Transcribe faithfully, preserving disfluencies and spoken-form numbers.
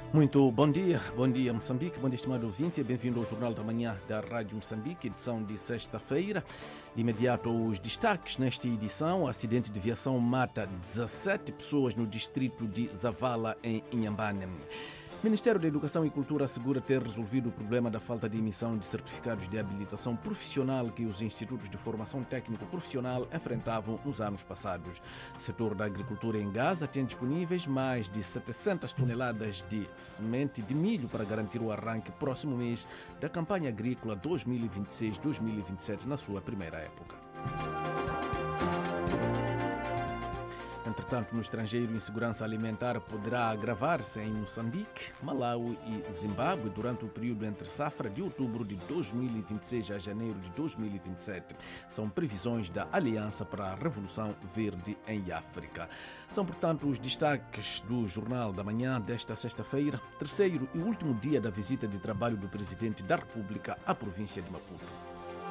Muito bom dia, bom dia Moçambique, bom dia estimado ouvinte, bem-vindo ao Jornal da Manhã da Rádio Moçambique, edição de sexta-feira. De imediato os destaques nesta edição: acidente de viação mata dezassete pessoas no distrito de Zavala, em Inhambane. O Ministério da Educação e Cultura assegura ter resolvido o problema da falta de emissão de certificados de habilitação profissional que os institutos de formação técnico-profissional enfrentavam nos anos passados. O setor da agricultura em Gaza tem disponíveis mais de setecentas toneladas de semente de milho para garantir o arranque próximo mês da campanha agrícola dois mil e vinte e seis dois mil e vinte e sete na sua primeira época. Entretanto, no estrangeiro, a insegurança alimentar poderá agravar-se em Moçambique, Malawi e Zimbábue durante o período entre safra de outubro de dois mil e vinte e seis a janeiro de dois mil e vinte e sete. São previsões da Aliança para a Revolução Verde em África. São, portanto, os destaques do Jornal da Manhã desta sexta-feira, terceiro e último dia da visita de trabalho do Presidente da República à província de Maputo.